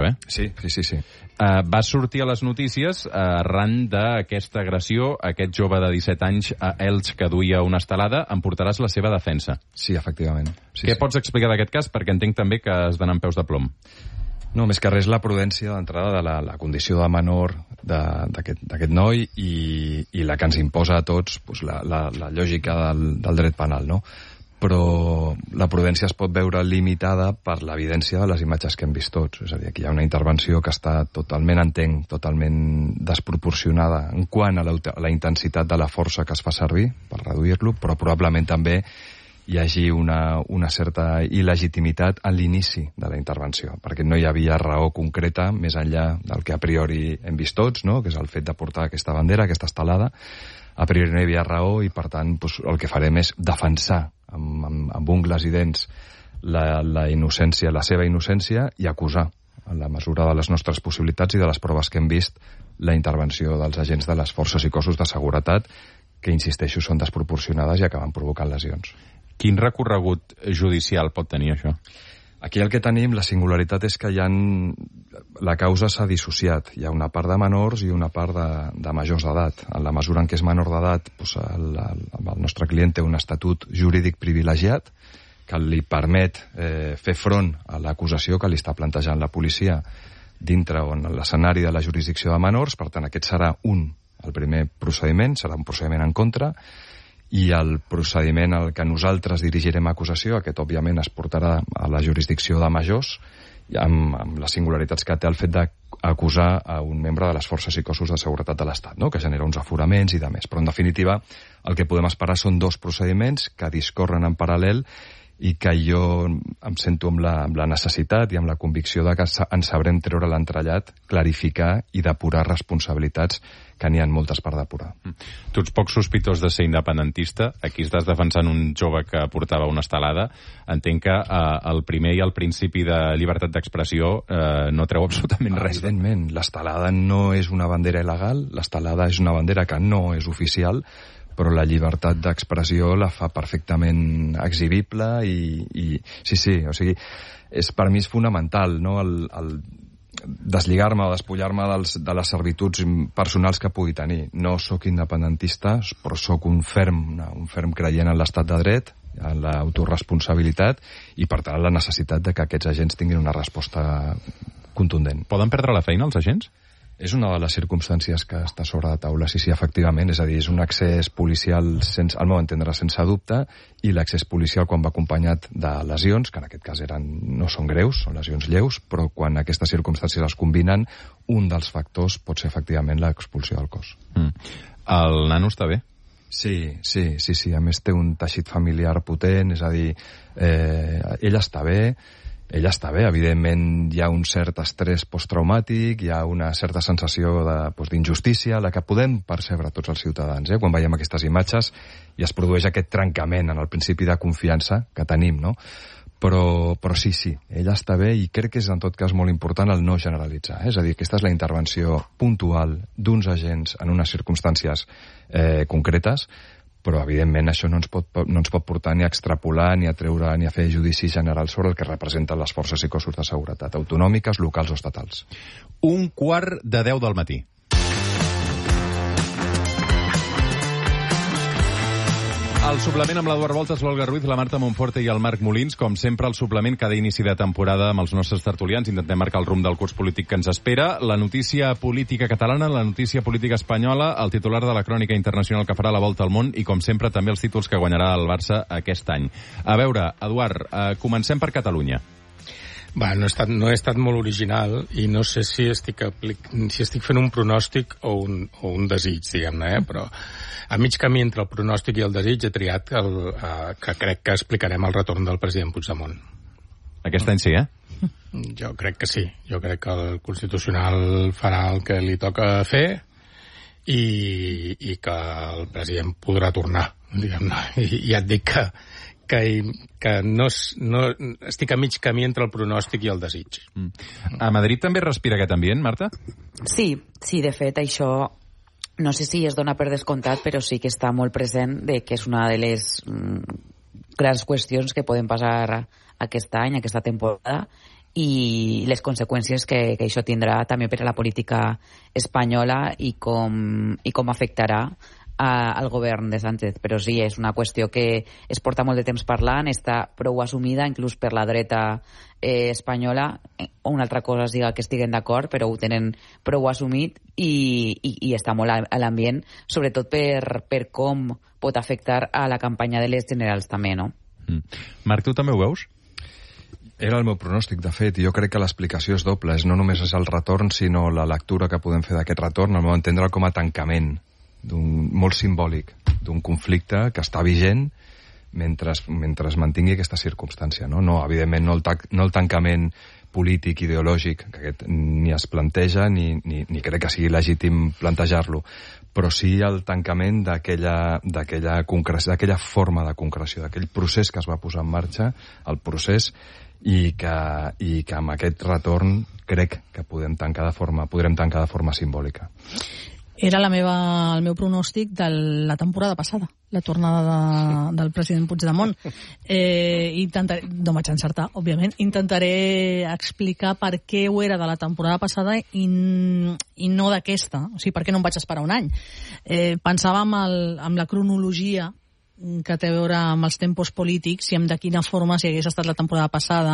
Sí. Va sortir a les notícies arran d'aquesta agressió, aquest jove de 17 anys a Elx que duia una estelada. Em portaràs la seva defensa. Sí, efectivament. Què pots explicar d'aquest cas? Perquè entenc també que has d'anar amb peus de plom. No, més que res la prudència d'entrada de la condició de menor d'aquest noi i la que ens imposa a tots la lògica del dret penal, no? Però la prudència es pot veure limitada per l'evidència de les imatges que hem vist tots. És a dir, aquí hi ha una intervenció que està totalment desproporcionada en quant a la intensitat de la força que es fa servir per reduir-lo, però probablement també hi hagi una certa il·legitimitat en l'inici de la intervenció, perquè no hi havia raó concreta més enllà del que a priori hem vist tots, no? Que és el fet de portar aquesta bandera, aquesta estelada. A priori no hi havia raó i, per tant, el que farem és defensar amb ungles i dents la innocència, la seva innocència, i acusar, en la mesura de les nostres possibilitats i de les proves que hem vist, la intervenció dels agents de les forces i cossos de seguretat, que, insisteixo, són desproporcionades i acaben provocant lesions. Quin recorregut judicial pot tenir això? Aquí el que tenim, la singularitat és que la causa s'ha dissociat. Hi ha una part de menors i una part de majors d'edat. En la mesura en què és menor d'edat, el nostre client té un estatut jurídic privilegiat que li permet fer front a l'acusació que li està plantejant la policia dintre o en l'escenari de la jurisdicció de menors. Per tant, aquest serà el primer procediment, serà un procediment en contra, i el procediment al que nosaltres dirigirem acusació, aquest òbviament es portarà a la jurisdicció de majors, amb les singularitats que té el fet d'acusar a un membre de les forces i cossos de seguretat de l'Estat, no? Que genera uns aforaments i de més. Però, en definitiva, el que podem esperar són dos procediments que discorren en paral·lel i que jo em sento amb la necessitat i amb la convicció de que en sabrem treure l'entrellat, clarificar i depurar responsabilitats, que n'hi ha moltes per depurar. Tu ets poc sospitós de ser independentista. Aquí estàs defensant un jove que portava una estelada. Entenc que el primer i el principi de llibertat d'expressió no treu absolutament res. Evidentment, l'estelada no és una bandera il·legal, l'estelada és una bandera que no és oficial, però la llibertat d'expressió la fa perfectament exhibible i sí, o sigui, per mi és fonamental, no?, el deslligar-me o despullar-me de les servituds personals que pugui tenir. No sóc independentista, però sóc un ferm creient en l'estat de dret, en l'autoresponsabilitat i, per tant, la necessitat de que aquests agents tinguin una resposta contundent. Poden perdre la feina, els agents? És una de les circumstàncies que està sobre la taula, sí, efectivament. És a dir, és un accés policial, al meu entendre, sense dubte, i l'accés policial quan va acompanyat de lesions, que en aquest cas no són greus, són lesions lleus, però quan aquestes circumstàncies es combinen, un dels factors pot ser efectivament l'expulsió del cos. El nano està bé? Sí. A més, té un teixit familiar potent, és a dir, ella està bé, evidentment hi ha un cert estrès posttraumàtic, hi ha una certa sensació d'injustícia, la que podem percebre tots els ciutadans, quan veiem aquestes imatges i es produeix aquest trencament en el principi de confiança que tenim, no? Però sí, ella està bé i crec que és en tot cas molt important el no generalitzar. És a dir, aquesta és la intervenció puntual d'uns agents en unes circumstàncies concretes, però evidentment això no ens pot portar ni a extrapolar, ni a treure, ni a fer judici general sobre el que representen les forces i cossos de seguretat, autonòmiques, locals o estatals. 9:45 del matí. El suplement amb l'Eduard Voltes, l'Olga Ruiz, la Marta Monforte i el Marc Molins. Com sempre, el suplement cada inici de temporada amb els nostres tertulians. Intentem marcar el rumb del curs polític que ens espera. La notícia política catalana, la notícia política espanyola, el titular de la crònica internacional que farà la volta al món i, com sempre, també els títols que guanyarà el Barça aquest any. A veure, Eduard, comencem per Catalunya. No he estat molt original i no sé si estic fent un pronòstic o un desig, diguem-ne, però a mig camí entre el pronòstic i el desig he triat que crec que explicarem el retorn del president Puigdemont. Aquest any sí, Jo crec que sí. Jo crec que el Constitucional farà el que li toca fer i que el president podrà tornar, diguem-ne. I ja et dic que no estic a mig camí entre el pronòstic i el desig. A Madrid també respira aquest ambient, Marta? Sí, de fet, això no sé si es dona per descomptat, però sí que està molt present de que és una de les grans qüestions que poden passar aquest any, aquesta temporada, i les conseqüències que això tindrà també per a la política espanyola i com afectarà al govern de Sánchez. Però sí, és una qüestió que es porta molt de temps parlant, està prou assumida inclús per la dreta espanyola. Una altra cosa és que estiguen d'acord, però ho tenen prou assumit i està molt a l'ambient, sobretot per com pot afectar a la campanya de les generals també, no? Marc, tu també ho veus? Era el meu pronòstic, de fet, i jo crec que l'explicació és doble. No només és el retorn, sinó la lectura que podem fer d'aquest retorn, al meu entendre, com a tancament molt simbòlic d'un conflicte que està vigent mentre es mantingui aquesta circumstància. No, evidentment, no el tancament polític, ideològic, que aquest ni es planteja ni crec que sigui legítim plantejar-lo, però sí el tancament d'aquella forma de concreció, d'aquell procés que es va posar en marxa, el procés, i que amb aquest retorn crec que podrem tancar de forma simbòlica. Era el meu pronòstic de la temporada passada, la tornada del president Puigdemont. No vaig encertar, òbviament. Intentaré explicar per què ho era de la temporada passada i no d'aquesta. O sigui, per què no em vaig esperar un any. Pensava amb la cronologia que té a veure amb els tempos polítics i amb de quina forma, si hagués estat la temporada passada,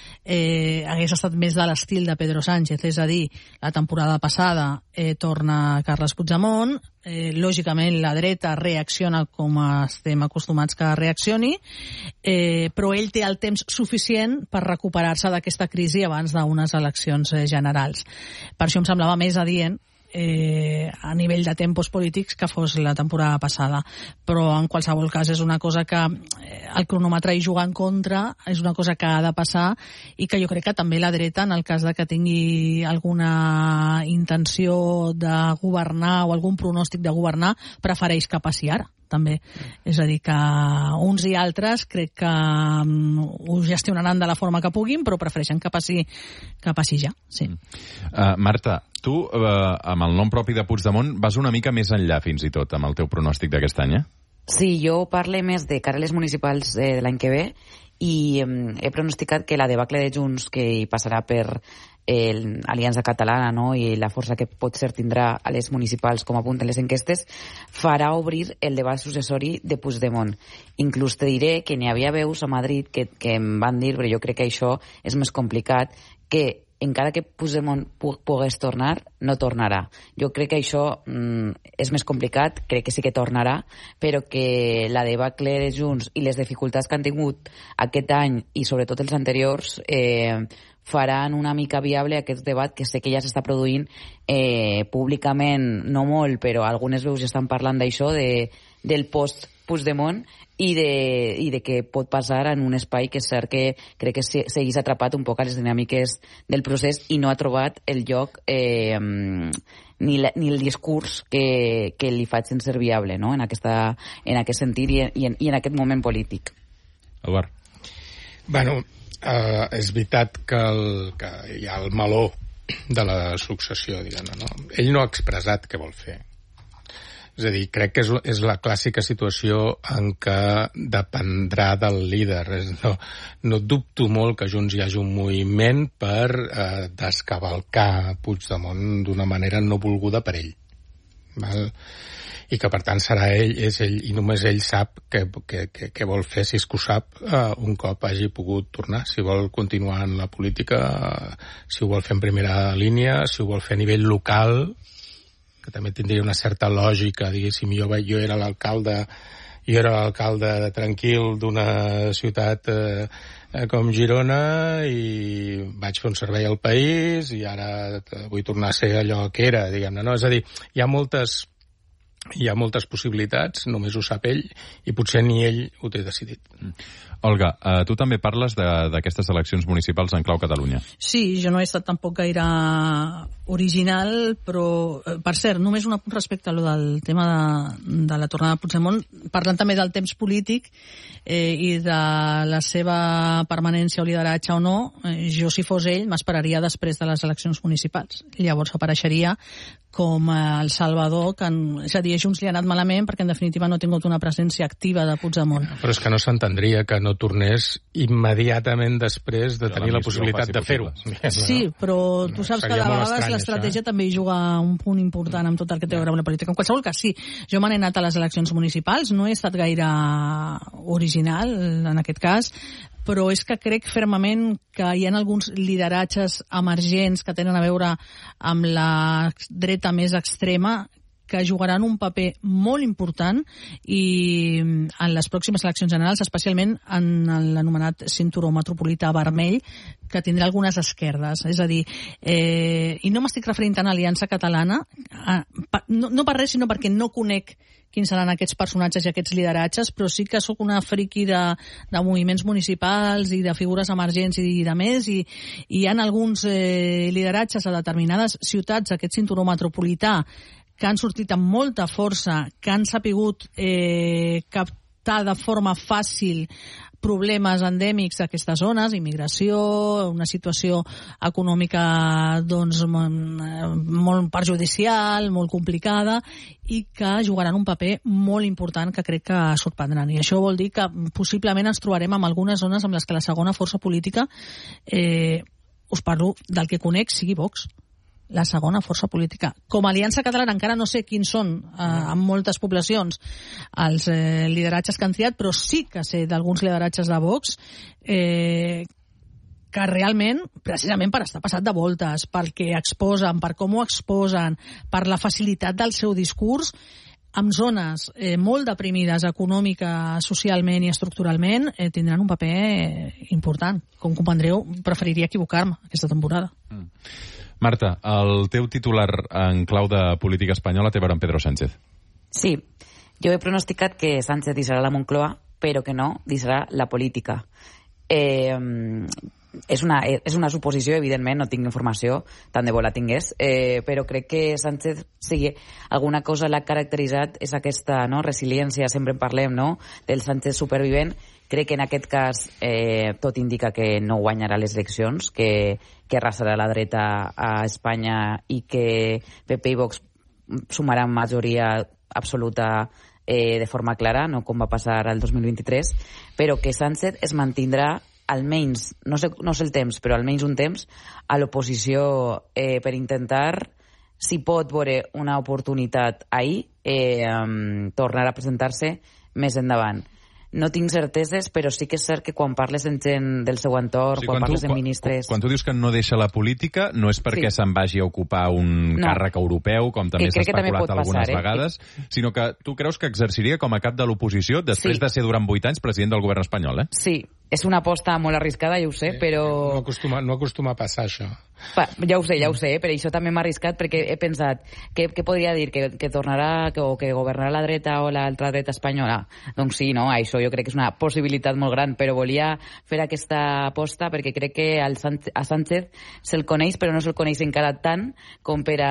hagués estat més de l'estil de Pedro Sánchez. És a dir, la temporada passada torna Carles Puigdemont, lògicament la dreta reacciona com estem acostumats que reaccioni, però ell té el temps suficient per recuperar-se d'aquesta crisi abans d'unes eleccions generals. Per això em semblava més adient a nivell de tempos polítics que fos la temporada passada, però en qualsevol cas és una cosa que el cronòmetre hi juga en contra, és una cosa que ha de passar i que jo crec que també la dreta, en el cas de que tingui alguna intenció de governar o algun pronòstic de governar, prefereix que passi ara també. És a dir, que uns i altres crec que ho gestionaran de la forma que puguin, però prefereixen que passi ja. Sí. Marta, tu, amb el nom propi de Puigdemont, vas una mica més enllà, fins i tot, amb el teu pronòstic d'aquest any, Sí, jo parlo més de cara a les municipals de l'any que ve i he pronosticat que la debacle de Junts, que hi passarà per l'Aliança Catalana, no?, i la força que pot ser tindrà a les municipals, com apunten les enquestes, farà obrir el debat successori de Puigdemont. Inclús te diré que n'hi havia veus a Madrid que em van dir, però jo crec que això és més complicat, que encara que Puigdemont pogués tornar, no tornarà. Jo crec que això és més complicat, crec que sí que tornarà, però que la debacle de Junts i les dificultats que han tingut aquest any i sobretot els anteriors faran una mica viable aquest debat, que sé que ja s'està produint públicament, no molt, però algunes veus ja estan parlant d'això, del post-Puigdemont, i de què pot passar en un espai que és cert que crec que seguís atrapat un poc a les dinàmiques del procés i no ha trobat el lloc ni el discurs que li facin ser viable, no?, en aquest sentit i en aquest moment polític. Eduard. Bueno, és veritat que hi ha el meló de la successió, diguem-ne, no? Ell no ha expressat què vol fer. És a dir, crec que és la clàssica situació en què dependrà del líder. No dubto molt que Junts hi hagi un moviment per descavalcar Puigdemont d'una manera no volguda per ell. Val? I que, per tant, serà ell, és ell, i només ell sap què vol fer, si és que ho sap, un cop hagi pogut tornar. Si vol continuar en la política, si ho vol fer en primera línia, si ho vol fer a nivell local, que també tindria una certa lògica, diguéssim, jo era l'alcalde tranquil d'una ciutat com Girona i vaig fer un servei al país i ara vull tornar a ser allò que era, diguem-ne, no? És a dir, hi ha moltes possibilitats, només ho sap ell i potser ni ell ho té decidit. Olga, tu també parles d'aquestes eleccions municipals en clau Catalunya. Sí, jo no he estat tampoc gaire original, però, per cert, només un apunt respecte a lo del tema de la tornada de Puigdemont, parlant també del temps polític i de la seva permanència o lideratge o no, jo, si fos ell, m'esperaria després de les eleccions municipals. Llavors apareixeria com el Salvador, és a dir, a Junts li ha anat malament perquè en definitiva no ha tingut una presència activa de Puigdemont. Però és que no s'entendria que no tornés immediatament després de tenir la possibilitat de fer-ho. Sí, però tu saps que de vegades l'estratègia també hi juga un punt important amb tot el que té a veure amb la política. En qualsevol cas, sí, jo me n'he anat a les eleccions municipals, no he estat gaire original en aquest cas, però és que crec fermament que hi ha alguns lideratges emergents que tenen a veure amb la dreta més extrema que jugaran un paper molt important i en les pròximes eleccions generals, especialment en l'anomenat cinturó metropolità vermell, que tindrà algunes esquerdes. És a dir, i no m'estic referint tant a Aliança Catalana, no per res, sinó perquè no conec quins seran aquests personatges i aquests lideratges, però sí que sóc una friqui de moviments municipals i de figures emergents i de més, i hi ha alguns lideratges a determinades ciutats, aquest cinturó metropolità, que han sortit amb molta força, que han sapigut captar de forma fàcil problemes endèmics d'aquestes zones, immigració, una situació econòmica doncs, molt perjudicial, molt complicada, i que jugaran un paper molt important que crec que sorprendran. I això vol dir que possiblement ens trobarem en algunes zones amb les que la segona força política, us parlo del que conec, sigui Vox. La segona força política. Com a Aliança Catalana encara no sé quins són en moltes poblacions els lideratges que han triat, però sí que sé d'alguns lideratges de Vox que realment, precisament per estar passat de voltes, pel que exposen, per com ho exposen, per la facilitat del seu discurs, en zones molt deprimides econòmica, socialment i estructuralment, tindran un paper important. Com comprendreu, preferiria equivocar-me aquesta temporada. Marta, el teu titular en clau de política espanyola té a veure amb Pedro Sánchez. Sí, jo he pronosticat que Sánchez deixarà la Moncloa, però que no deixarà la política. És una suposició, evidentment, no tinc informació, tant de bo la tingués, però crec que Sánchez, sí, alguna cosa l'ha caracteritzat, és aquesta resiliència, sempre en parlem, del Sánchez supervivent. Crec que en aquest cas tot indica que no guanyarà les eleccions, que arrasarà la dreta a Espanya i que PP i Vox sumaran majoria absoluta de forma clara, no com va passar el 2023, però que Sánchez es mantindrà almenys, no sé el temps, però almenys un temps, a l'oposició per intentar, si pot veure una oportunitat ahir, tornar a presentar-se més endavant. No tinc certeses, però sí que és cert que quan parles amb gent del seu entorn, quan parles amb ministres... Quan tu dius que no deixa la política, no és perquè se'n vagi a ocupar un càrrec europeu, com també s'ha especulat algunes vegades, sinó que tu creus que exerciria com a cap de l'oposició després de ser durant 8 anys president del govern espanyol, Sí, és una aposta molt arriscada, ja ho sé, però... No acostuma a passar, això. Ja ho sé, però això també m'ha arriscat perquè he pensat, què podria dir? Que tornarà, o que governarà la dreta o l'altra dreta espanyola? Doncs sí, això jo crec que és una possibilitat molt gran, però volia fer aquesta aposta perquè crec que a Sánchez se'l coneix, però no se'l coneix encara tant com per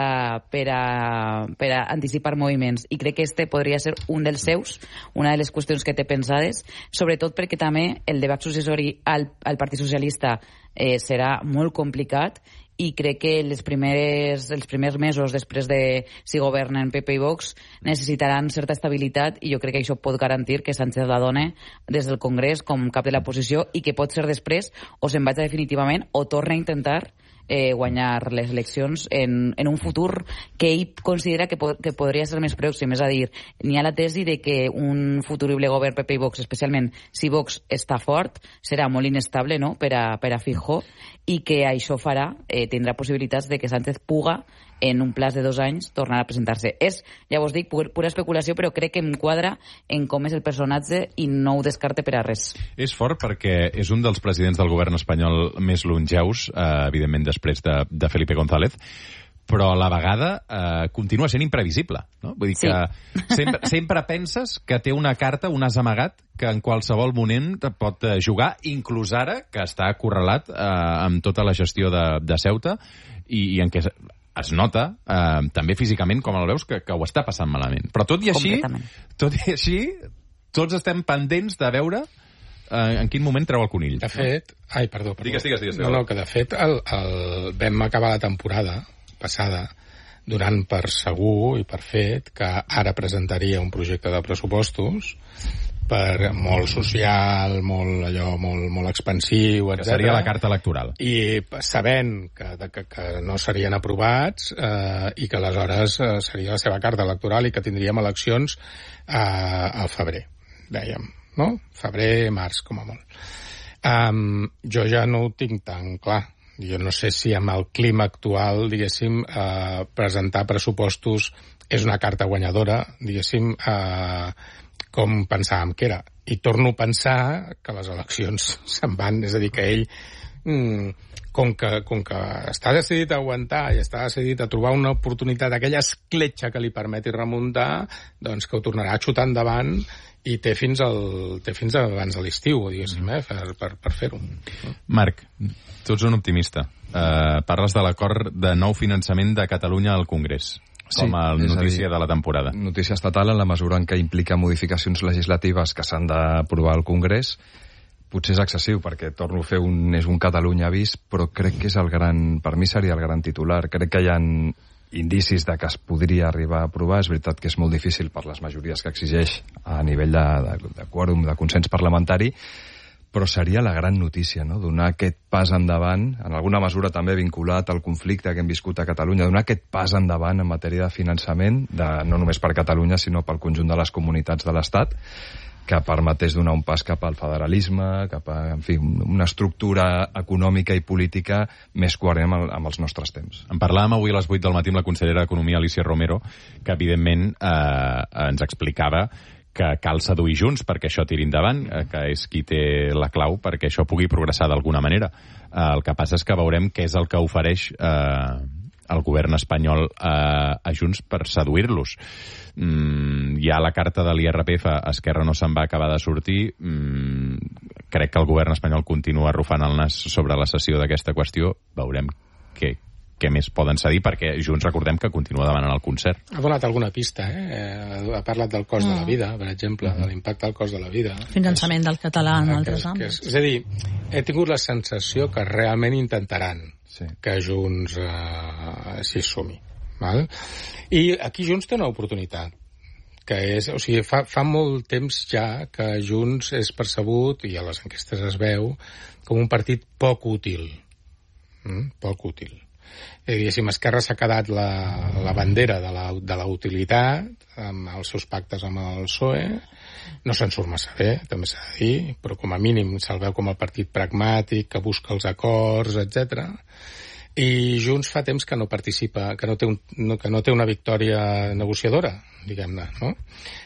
a anticipar moviments. I crec que este podria ser un dels seus, una de les qüestions que té pensades, sobretot perquè també el debat successori al Partit Socialista serà molt complicat i crec que els primers mesos després de si governen PP i Vox necessitaran certa estabilitat i jo crec que això pot garantir que Sánchez la dona des del Congrés com cap de l'oposició i que pot ser després o se'n vagi definitivament o torna a intentar guanyar les eleccions en un futur que ell considera que podria ser més pròxim. És a dir, n'hi ha la tesi de que un futurible govern PP i Vox, especialment si Vox està fort, serà molt inestable per a Feijóo i que això farà, tindrà possibilitats de que Sánchez puga en un plaç de 2 anys tornar a presentar-se. És, ja vos dic, pura especulació, però crec que em quadra en com és el personatge i no ho descarte per a res. És fort perquè és un dels presidents del govern espanyol més longeus, evidentment després de Felipe González, però a la vegada continua sent imprevisible. No? Vull dir que sempre penses que té una carta, un as amagat, que en qualsevol moment pot jugar, inclús ara, que està acorralat amb tota la gestió de Ceuta i en què es nota, també físicament, com el veus, que ho està passant malament. Però tot i així, tots estem pendents de veure en quin moment treu el conill. De fet... Ai, perdó. Digues. No, que de fet vam acabar la temporada passada donant per segur i per fet que ara presentaria un projecte de pressupostos molt social, molt expansiu, etc. Seria la carta electoral. I sabent que no serien aprovats i que aleshores seria la seva carta electoral i que tindríem eleccions al febrer, dèiem, no? Febrer, març, com a molt. Jo ja no ho tinc tan clar. Jo no sé si amb el clima actual, diguéssim, presentar pressupostos és una carta guanyadora, diguéssim, com pensàvem que era. I torno a pensar que les eleccions se'n van, és a dir, que ell, com que està decidit a aguantar i està decidit a trobar una oportunitat, aquella escletxa que li permeti remuntar, doncs que ho tornarà a xutar endavant i té fins abans de l'estiu, diguéssim, per fer-ho. Marc, tu ets un optimista. Parles de l'acord de nou finançament de Catalunya al Congrés. Com a notícia de la temporada. Notícia estatal en la mesura en què implica modificacions legislatives que s'han d'aprovar al Congrés. Potser és excessiu, perquè torno a fer és un Catalunya avís, però crec que és per mi seria el gran titular. Crec que hi ha indicis de que es podria arribar a aprovar. És veritat que és molt difícil per les majories que exigeix a nivell de quòrum, de consens parlamentari, però seria la gran notícia, no? Donar aquest pas endavant, en alguna mesura també vinculat al conflicte que hem viscut a Catalunya, donar aquest pas endavant en matèria de finançament, no només per Catalunya, sinó pel conjunt de les comunitats de l'Estat, que permetés donar un pas cap al federalisme, cap a, en fi, una estructura econòmica i política més coherent amb els nostres temps. En parlàvem avui a les 8 del matí amb la consellera d'Economia, Alícia Romero, que evidentment ens explicava que cal seduir Junts perquè això tiri endavant, que és qui té la clau perquè això pugui progressar d'alguna manera. El que passa és que veurem què és el que ofereix el govern espanyol a Junts per seduir-los. Ja la carta de l'IRPF a Esquerra no se'n va acabar de sortir. Crec que el govern espanyol continua arrufant el nas sobre la cessió d'aquesta qüestió. Veurem què més poden cedir, perquè Junts recordem que continua demanant el concert. Ha donat alguna pista, ha parlat del cost de la vida, per exemple, de l'impacte del cost de la vida. Finançament del català en altres àmbits. És a dir, he tingut la sensació que realment intentaran que Junts s'hi sumi. Val? I aquí Junts té una oportunitat, que és, o sigui, fa molt temps ja que Junts és percebut, i a les enquestes es veu, com un partit poc útil. Poc útil. Diguéssim, Esquerra s'ha quedat la bandera de la utilitat amb els seus pactes amb el PSOE. No se'n surt massa bé, també s'ha de dir, però com a mínim se'l veu com el partit pragmàtic, que busca els acords, etc. I Junts fa temps que no participa, que no té una victòria negociadora, diguem-ne, no?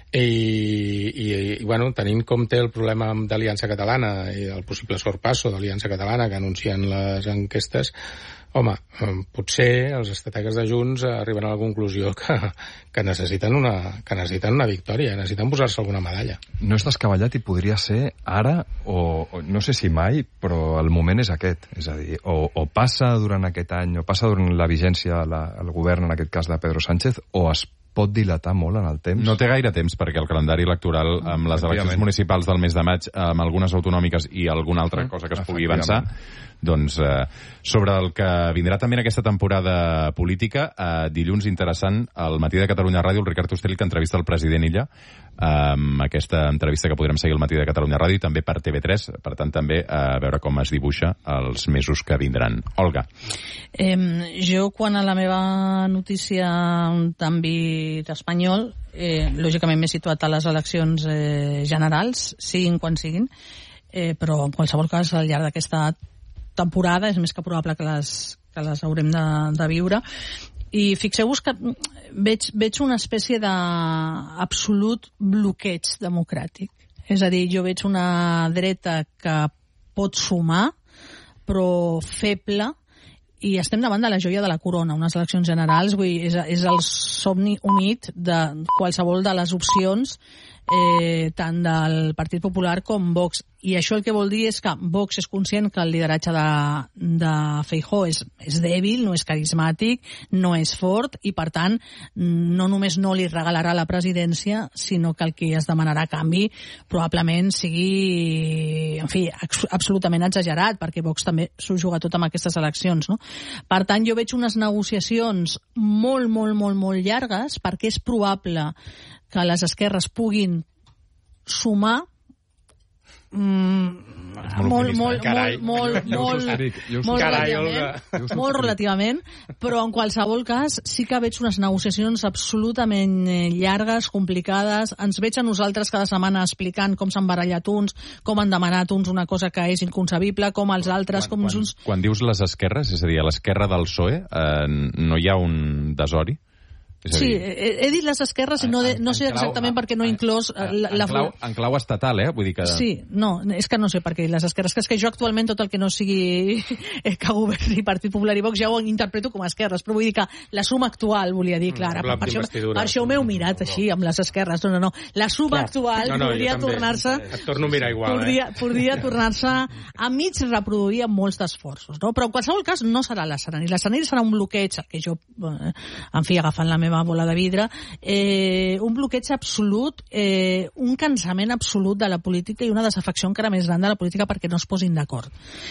I bueno, tenint en compte el problema d'Aliança Catalana i el possible sorpasso d'Aliança Catalana que anuncien les enquestes, home, potser els estrategues de Junts arriben a la conclusió que necessiten una victòria, necessiten posar-se alguna medalla. No és descabellat i podria ser ara, o no sé si mai, però el moment és aquest. És a dir, o passa durant aquest any, o passa durant la vigència al govern, en aquest cas de Pedro Sánchez, o es pot dilatar molt en el temps. No té gaire temps, perquè el calendari electoral amb les eleccions municipals del mes de maig, amb algunes autonòmiques i alguna altra cosa que es pugui avançar, doncs sobre el que vindrà també en aquesta temporada política, dilluns interessant, al Matí de Catalunya Ràdio, el Ricard Ostelli, que entrevista el president Illa, aquesta entrevista que podrem seguir al Matí de Catalunya Ràdio i també per TV3, per tant també a veure com es dibuixa els mesos que vindran. Olga. Jo, quan a la meva notícia d'àmbit espanyol, lògicament m'he situat a les eleccions generals, siguin quan siguin, però en qualsevol cas al llarg d'aquesta temporada és més que probable que les haurem de viure. I fixeu-vos que veig una espècie d'absolut bloqueig democràtic. És a dir, jo veig una dreta que pot sumar, però feble, i estem davant de la joia de la corona, unes eleccions generals, vull dir, és el somni humit de qualsevol de les opcions, tant del Partit Popular com Vox. I això el que vol dir és que Vox és conscient que el lideratge de Feijóo és dèbil, no és carismàtic, no és fort, i per tant no només no li regalarà la presidència, sinó que el que es demanarà a canvi probablement sigui, en fi, absolutament exagerat, perquè Vox també s'ho juga tot amb aquestes eleccions, no? Per tant, jo veig unes negociacions molt llargues, perquè és probable que les esquerres puguin sumar molt relativament, però en qualsevol cas sí que veig unes negociacions absolutament llargues, complicades. Ens veig a nosaltres cada setmana explicant com s'han barallat uns, com han demanat uns una cosa que és inconcebible, com els altres... Quan dius les esquerres, és a dir, a l'esquerra del PSOE, no hi ha un desori? Sí, he dit les esquerres i no sé exactament per què no he inclòs... En clau estatal, vull dir que... Sí, no, és que no sé per què les esquerres, que és que jo actualment tot el que no sigui que governi Partit Popular i Vox ja ho interpreto com a esquerres, però vull dir que la suma actual, volia dir, Clara, per això m'heu mirat així, amb les esquerres, no. La suma actual podria tornar-se... Et torno a mirar igual, podria tornar-se a mig reproduir amb molts d'esforços, no? Però en qualsevol cas no serà l'escenari. L'escenari serà un bloqueig, que jo, en fi, agafant la meva bola de vidre, un bloqueig absolut, un cansament absolut de la política i una desafecció encara més gran de la política perquè no es posin d'acord.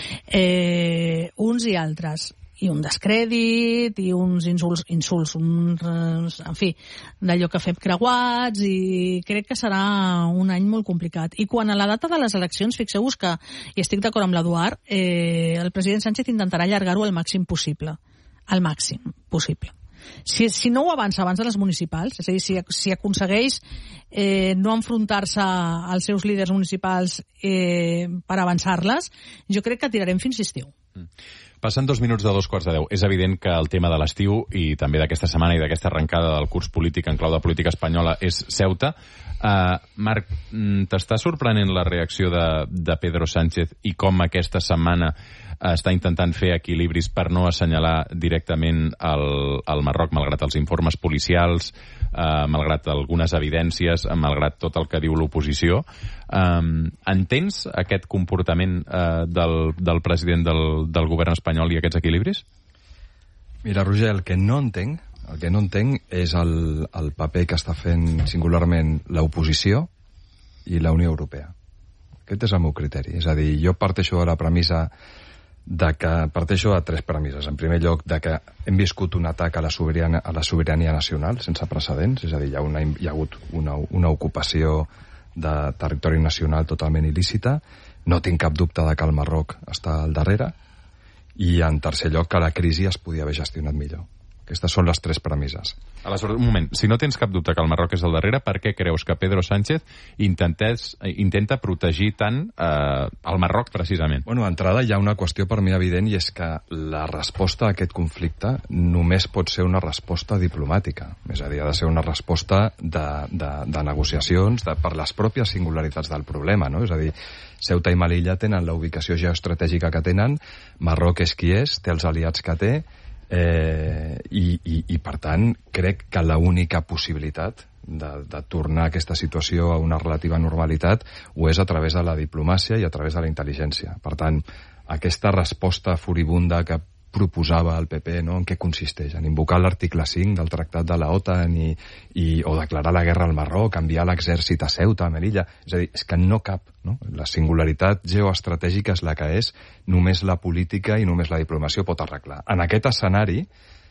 Uns i altres. I un descrèdit, i uns insults, en fi, d'allò que fem creuats, i crec que serà un any molt complicat. I quan a la data de les eleccions, fixeu-vos que, i estic d'acord amb l'Eduard, el president Sánchez intentarà allargar-ho al màxim possible. Al màxim possible. Si no ho avança abans de les municipals, és a dir, si aconsegueix no enfrontar-se als seus líders municipals per avançar-les, jo crec que tirarem fins l'estiu. Passen 2 minuts de 2:15. És evident que el tema de l'estiu i també d'aquesta setmana i d'aquesta arrencada del curs polític en clau de política espanyola és Ceuta. Marc, t'està sorprenent la reacció de Pedro Sánchez i com aquesta setmana està intentant fer equilibris per no assenyalar directament el Marroc, malgrat els informes policials, malgrat algunes evidències, malgrat tot el que diu l'oposició? Entens aquest comportament del president del govern espanyol i aquests equilibris? Mira, Roger, el que no entenc és el paper que està fent singularment l'oposició i la Unió Europea. Aquest és el meu criteri. És a dir, jo parteixo de la premissa parteixo de 3 premisses. En primer lloc, de que hem viscut un atac a la sobirania nacional sense precedents, és a dir, hi ha hagut una ocupació de territori nacional totalment il·lícita. No tinc cap dubte de que el Marroc està al darrere. I, en tercer lloc, que la crisi es podia haver gestionat millor. Aquestes són les 3 premisses. Aleshores, un moment, si no tens cap dubte que el Marroc és al darrere, per què creus que Pedro Sánchez intenta protegir tant el Marroc, precisament? Bueno, d'entrada hi ha una qüestió per mi evident, i és que la resposta a aquest conflicte només pot ser una resposta diplomàtica. És a dir, ha de ser una resposta de negociacions per les pròpies singularitats del problema, no? És a dir, Ceuta i Melilla tenen la ubicació geoestratègica que tenen, Marroc és qui és, té els aliats que té, i per tant crec que l'única possibilitat de tornar aquesta situació a una relativa normalitat ho és a través de la diplomàcia i a través de la intel·ligència. Per tant, aquesta resposta furibunda que proposava el PP, no? En què consisteix? En invocar l'article 5 del Tractat de la OTAN o declarar la guerra al Marroc, enviar l'exèrcit a Ceuta, a Melilla... És a dir, és que no cap, no? La singularitat geoestratègica és la que és, només la política i només la diplomàcia pot arreglar. En aquest escenari,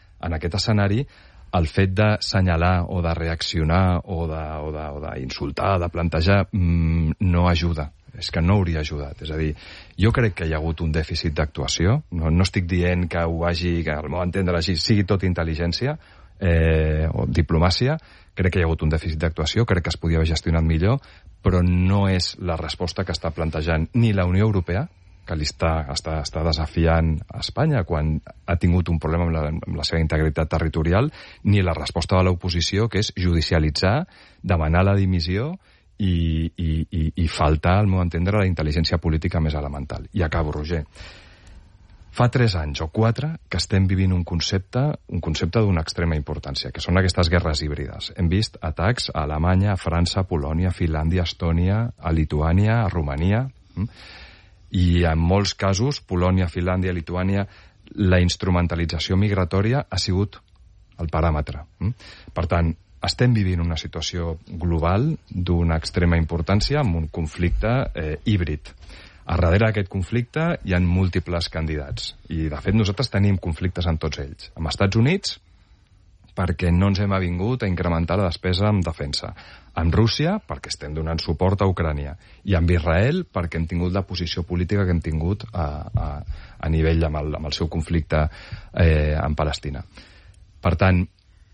el fet d'assenyalar o de reaccionar o d'insultar, de plantejar, no ajuda. És que no hauria ajudat. És a dir, jo crec que hi ha hagut un dèficit d'actuació. No estic dient que ho hagi, que al meu entendre així sigui tot intel·ligència o diplomàcia. Crec que hi ha hagut un dèficit d'actuació, crec que es podia haver gestionat millor, però no és la resposta que està plantejant ni la Unió Europea, que li està desafiant a Espanya quan ha tingut un problema amb la seva integritat territorial, ni la resposta de l'oposició, que és judicialitzar, demanar la dimissió i faltar, al meu entendre, la intel·ligència política més elemental. I acabo, Roger. Fa 3 anys o 4 que estem vivint un concepte d'una extrema importància, que són aquestes guerres híbrides. Hem vist atacs a Alemanya, a França, a Polònia, a Finlàndia, a Estònia, a Lituània, a Romania, i en molts casos, Polònia, Finlàndia, Lituània, la instrumentalització migratòria ha sigut el paràmetre. Per tant, estem vivint una situació global d'una extrema importància amb un conflicte híbrid. A darrere d'aquest conflicte hi ha múltiples candidats i, de fet, nosaltres tenim conflictes en tots ells. Amb Estats Units perquè no ens hem avingut a incrementar la despesa en defensa. Amb Rússia, perquè estem donant suport a Ucrània. I amb Israel, perquè hem tingut la posició política que hem tingut a nivell amb el seu conflicte en Palestina. Per tant,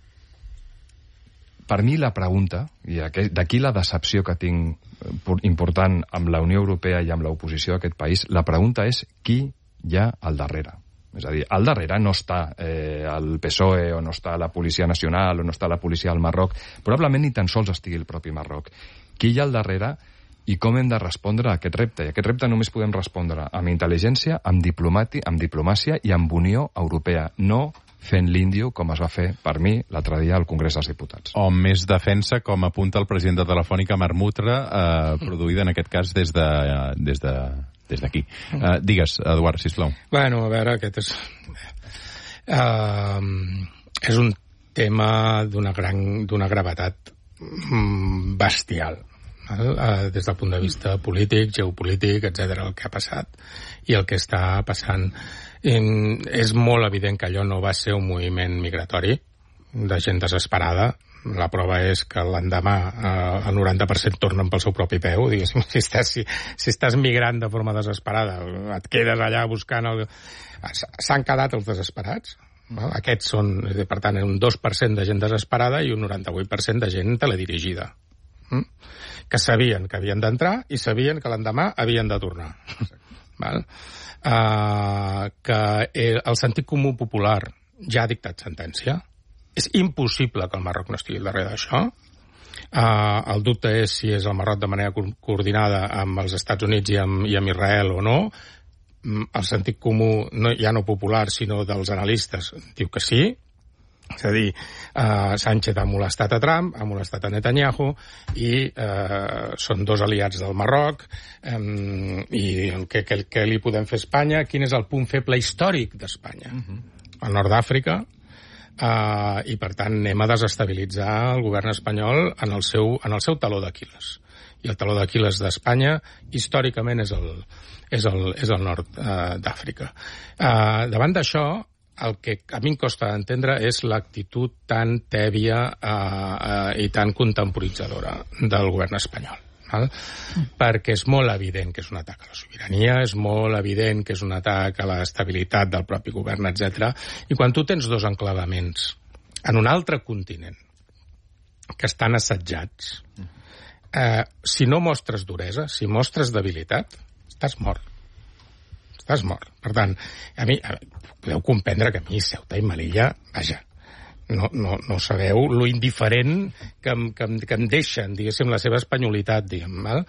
per mi la pregunta, i d'aquí la decepció que tinc important amb la Unió Europea i amb l'oposició d'aquest país, la pregunta és qui hi ha al darrere. És a dir, al darrere no està el PSOE, o no està la Policia Nacional, o no està la policia del Marroc. Probablement ni tan sols estigui el propi Marroc. Qui hi ha al darrere i com hem de respondre a aquest repte? I aquest repte només podem respondre amb intel·ligència, amb diplomàcia i amb Unió Europea, no fent l'índio, com es va fer, per mi, l'altre dia al Congrés dels Diputats. O més defensa, com apunta el president de Telefònica, Marc Mutra, produïda en aquest cas des d'aquí. Digues, Eduard, sisplau. Bueno, a veure, aquest és un tema d'una gravetat bestial, des del punt de vista polític, geopolític, etc., el que ha passat i el que està passant. És molt evident que allò no va ser un moviment migratori de gent desesperada. La prova és que l'endemà el 90% tornen pel seu propi peu. Diguéssim, si estàs migrant de forma desesperada, et quedes allà buscant... S'han quedat els desesperats. Aquests són, per tant, un 2% de gent desesperada i un 98% de gent teledirigida. Que sabien que havien d'entrar i sabien que l'endemà havien de tornar. Val? Que el sentit comú popular ja ha dictat sentència. És impossible que el Marroc no estigui al darrere d'això. El dubte és si és el Marroc de manera coordinada amb els Estats Units i amb Israel o no. El sentit comú, ja no popular, sinó dels analistes, diu que sí. És a dir, Sánchez ha molestat a Trump, ha molestat a Netanyahu i són dos aliats del Marroc i què li podem fer a Espanya? Quin és el punt feble històric d'Espanya? El nord d'Àfrica, i per tant anem a desestabilitzar el govern espanyol en el seu taló d'Aquil·les. I el taló d'Aquil·les d'Espanya històricament és el nord d'Àfrica. Davant d'això, el que a mi em costa d'entendre és l'actitud tan tèbia i tan contemporitzadora del govern espanyol. Perquè és molt evident que és un atac a la sobirania, és molt evident que és un atac a l'estabilitat del propi govern, etc. I quan tu tens dos enclavaments en un altre continent que estan assetjats, si no mostres duresa, si mostres debilitat, estàs mort. Estàs mort. Per tant, a mi podeu comprendre que a mi Ceuta i Melilla, vaja, no sabeu lo indiferent que em deixen, diguéssim, la seva espanyolitat, diguem, val?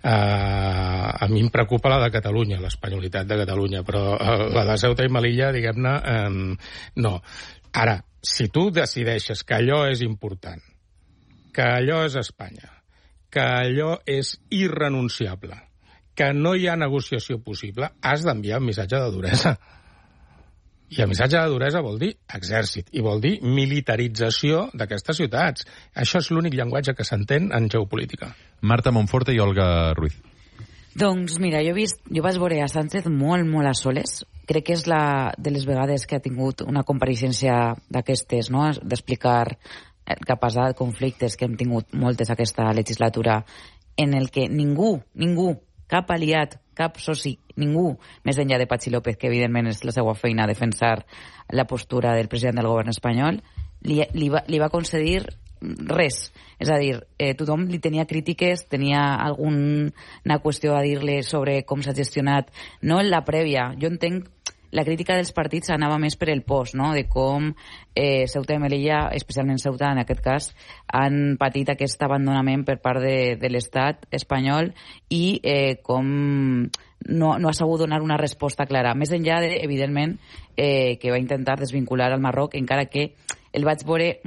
A mi em preocupa la de Catalunya, l'espanyolitat de Catalunya, però la de Ceuta i Melilla, diguem-ne, no. Ara, si tu decideixes que allò és important, que allò és Espanya, que allò és irrenunciable, que no hi ha negociació possible, has d'enviar un missatge de duresa. I el missatge de duresa vol dir exèrcit i vol dir militarització d'aquestes ciutats. Això és l'únic llenguatge que s'entén en geopolítica. Marta Monforte i Olga Ruiz. Doncs mira, jo vaig veure a Sánchez molt a soles. Crec que és de les vegades que ha tingut una compareixença d'aquestes, no? D'explicar el que ha passat, conflictes que hem tingut moltes aquesta legislatura, en el que ningú, cap aliat, cap soci, ningú, més enllà de Patxi López, que evidentment és la seva feina defensar la postura del president del govern espanyol, li va concedir res. És a dir, tothom li tenia crítiques, tenia alguna qüestió a dir-li sobre com s'ha gestionat, no en la prèvia. Jo entenc la crítica dels partits anava més per el post, no? De com Ceuta i Melilla, especialment Ceuta en aquest cas, han patit aquest abandonament per part de l'estat espanyol i com no ha sabut donar una resposta clara. Més enllà de, evidentment, que va intentar desvincular al Marroc, encara que el vaig veure un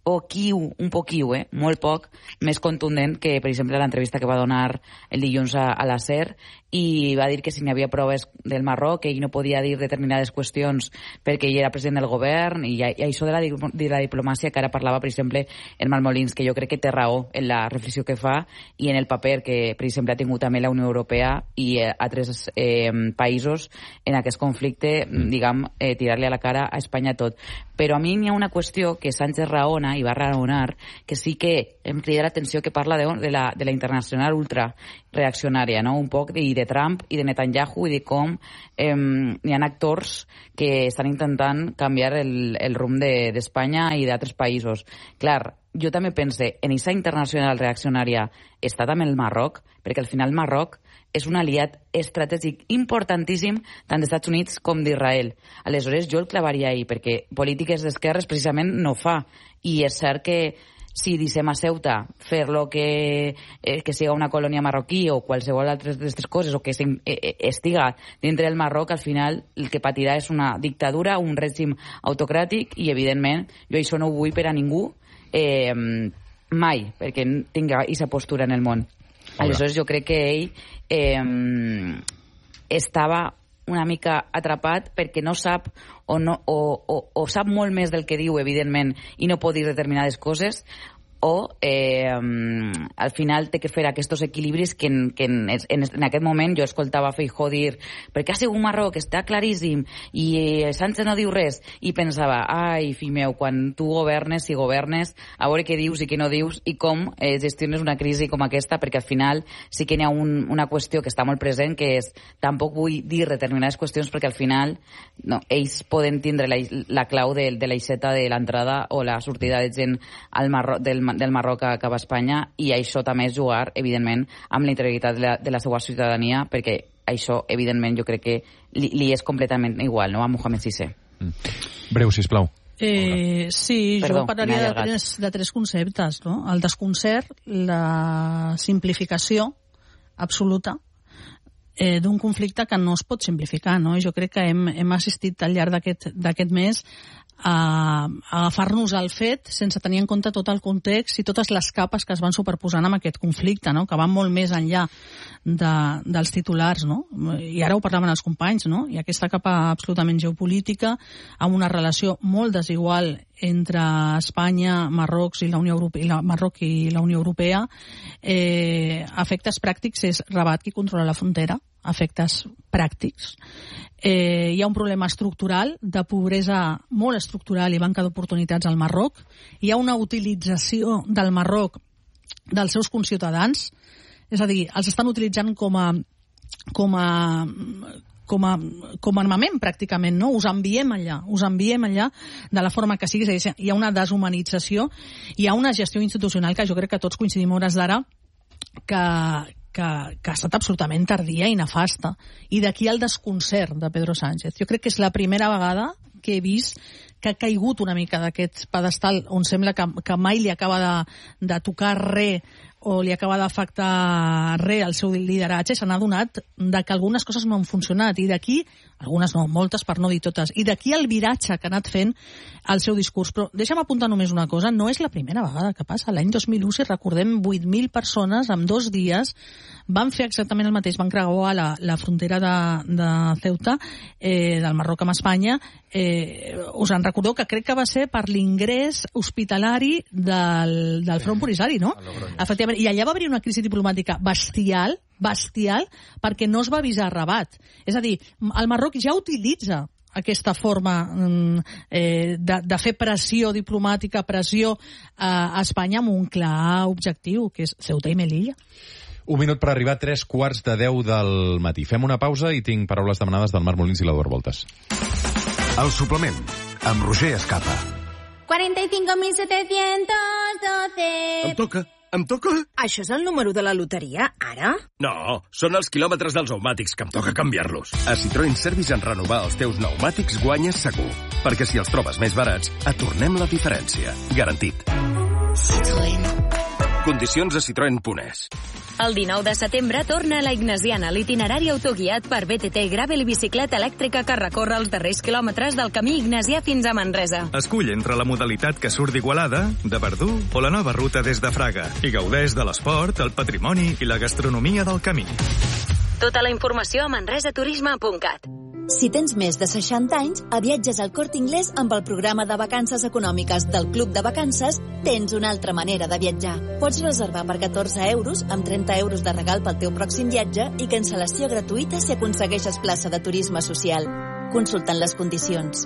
o un poquiu, molt poc, més contundent que, per exemple, l'entrevista que va donar el dilluns a la SER, i va dir que si n'hi havia proves del Marroc, que ell no podia dir determinades qüestions perquè ell era president del govern, i això de la diplomàcia que ara parlava, per exemple, en Marc Molins, que jo crec que té raó en la reflexió que fa i en el paper que, per exemple, ha tingut també la Unió Europea i altres països en aquest conflicte, diguem, tirar-li a la cara a Espanya tot. Però a mi n'hi ha una qüestió que Sánchez raona, i va raonar, que sí que em crida l'atenció, que parla de la internacional ultra reaccionària, no? Un poc, i de Trump i de Netanyahu, i de com hi ha actors que estan intentant canviar el rumb d'Espanya i d'altres països. Clar, jo també pense, en aquesta internacional reaccionària està també el Marroc, perquè al final el Marroc és un aliat estratègic importantíssim tant dels Estats Units com d'Israel. Aleshores, jo el clavaria ahir, perquè polítiques d'esquerres precisament no fa. I és cert que si deixem a Ceuta fer-lo que siga una colònia marroquí o qualsevol altra d'aquestes coses, o que estiga dintre del Marroc, al final el que patirà és una dictadura, un règim autocràtic, i evidentment jo això no ho vull per a ningú mai, perquè tinga aquesta postura en el món. Aleshores jo crec que ell estava una mica atrapat perquè no sap o sap molt més del que diu, evidentment, i no pot dir determinades coses, o al final té que fer aquests equilibris que en aquest moment jo escoltava Feijóo dir perquè ha sigut un Marroc, està claríssim, i Sánchez no diu res, i pensava, ai, fill meu, quan tu governes, si governes, a veure què dius i què no dius i com gestiones una crisi com aquesta, perquè al final sí que n'hi ha una qüestió que està molt present, que és, tampoc vull dir determinades qüestions perquè al final ells poden tindre la clau de l'aixeta de l'entrada o la sortida de gent del Marroc cap a Espanya, i això també és jugar, evidentment, amb la integritat de la seva ciutadania, perquè això, evidentment, jo crec que li és completament igual, no?, a Mohamed VI. Breu, sisplau. Sí, jo parlaria de tres conceptes, no? El desconcert, la simplificació absoluta d'un conflicte que no es pot simplificar, no? Jo crec que hem assistit al llarg d'aquest mes a agafar-nos al fet sense tenir en compte tot el context i totes les capes que es van superposant amb aquest conflicte, no? Que van molt més enllà dels titulars, no? I ara ho parlaven els companys, no? I aquesta capa absolutament geopolítica, amb una relació molt desigual entre Espanya, Marroc i la Unió Europea, efectes pràctics és Rabat qui controla la frontera, efectes pràctics. Hi ha un problema estructural, de pobresa molt estructural i manca d'oportunitats al Marroc. Hi ha una utilització del Marroc dels seus conciutadans, és a dir, els estan utilitzant com a armament, pràcticament, no? Us enviem allà de la forma que sigui. Hi ha una deshumanització, hi ha una gestió institucional que jo crec que tots coincidim hores d'ara que ha estat absolutament tardia i nefasta. I d'aquí el desconcert de Pedro Sánchez. Jo crec que és la primera vegada que he vist que ha caigut una mica d'aquest pedestal on sembla que mai li acaba de tocar res o li acaba d'afectar res al seu lideratge. Se n'ha adonat que algunes coses no han funcionat, i d'aquí, algunes no, moltes per no dir totes, i d'aquí el viratge que ha anat fent el seu discurs. Però deixa'm apuntar només una cosa, no és la primera vegada que passa. L'any 2001, si recordem, 8.000 persones en 2 dies van fer exactament el mateix, van creuar la frontera de Ceuta, del Marroc amb Espanya. Us en recordeu que crec que va ser per l'ingrés hospitalari del Front Polisario, no? Efectivament. I allà va haver una crisi diplomàtica bestial, perquè no es va avisar a Rabat. És a dir, el Marroc ja utilitza aquesta forma de fer pressió diplomàtica, pressió a Espanya amb un clar objectiu, que és Ceuta i Melilla. Un minut per arribar a 3:45 del matí. Fem una pausa i tinc paraules demanades del Marc Molins i l'Eduard Voltes. El suplement, amb Roger Escapa. 45.712. Em toca? Això és el número de la loteria, ara? No, són els quilòmetres dels pneumàtics, que em toca canviar-los. A Citroën Service, en renovar els teus pneumàtics guanyes segur. Perquè si els trobes més barats, et tornem la diferència. Garantit. Citroën. Condicions a citroen.es. El 19 de setembre torna a la Ignasiana l'itinerari autoguiat per BTT Gravel i bicicleta elèctrica que recorre els darrers quilòmetres del camí ignasià fins a Manresa. Escull entre la modalitat que surt d'Igualada, de Verdú o la nova ruta des de Fraga i gaudeix de l'esport, el patrimoni i la gastronomia del camí. Tota la informació a manresaturisme.cat. Si tens més de 60 anys, a Viatges al Corte Inglés amb el programa de vacances econòmiques del Club de Vacances tens una altra manera de viatjar. Pots reservar per 14 euros amb 30 euros de regal pel teu pròxim viatge i cancel·lació gratuïta si aconsegueixes plaça de turisme social. Consultant les condicions.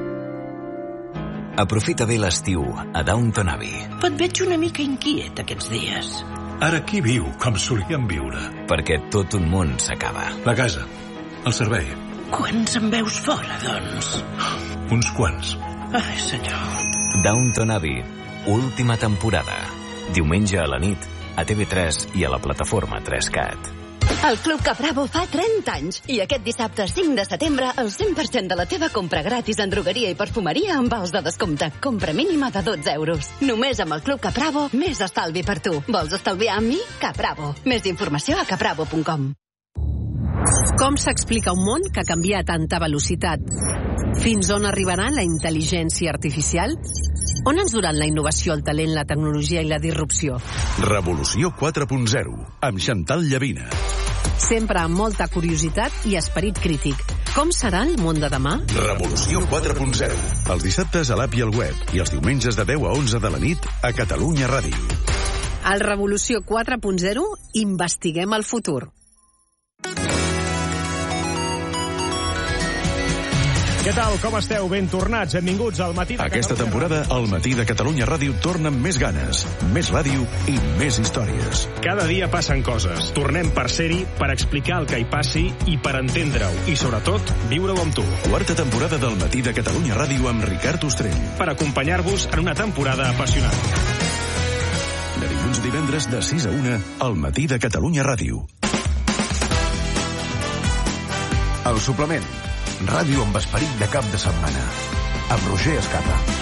Aprofita bé l'estiu a Downton Abbey. Et veig una mica inquiet aquests dies. Ara qui viu com solíem viure? Perquè tot un món s'acaba. La casa, el servei. Quants en veus fora, doncs? Uns quants. Ai, senyor. Downton Abbey, última temporada. Diumenge a la nit, a TV3 i a la plataforma 3Cat. El Club Capravo fa 30 anys i aquest dissabte 5 de setembre el 100% de la teva compra gratis en drogueria i perfumeria amb vals de descompte. Compra mínima de 12 euros. Només amb el Club Capravo, més estalvi per tu. Vols estalviar amb mi? Capravo. Més informació a capravo.com. Com s'explica un món que canvia a tanta velocitat? Fins on arribarà la intel·ligència artificial? On ens duran la innovació, el talent, la tecnologia i la disrupció? Revolució 4.0, amb Chantal Llavina. Sempre amb molta curiositat i esperit crític. Com serà el món de demà? Revolució 4.0, els dissabtes a l'app i al web, i els diumenges de 10 a 11 de la nit a Catalunya Ràdio. Al Revolució 4.0 investiguem el futur. Què tal, com esteu? Ben tornats, benvinguts al Matí de Catalunya. Aquesta temporada, el Matí de Catalunya Ràdio torna amb més ganes, més ràdio i més històries. Cada dia passen coses. Tornem per ser-hi, per explicar el que hi passi i per entendre-ho. I, sobretot, viure-ho amb tu. Quarta temporada del Matí de Catalunya Ràdio amb Ricard Ostrell. Per acompanyar-vos en una temporada apassionant. De dilluns a divendres de 6 a 1, al Matí de Catalunya Ràdio. El suplement. Ràdio amb esperit de cap de setmana. Amb Roger Escapa.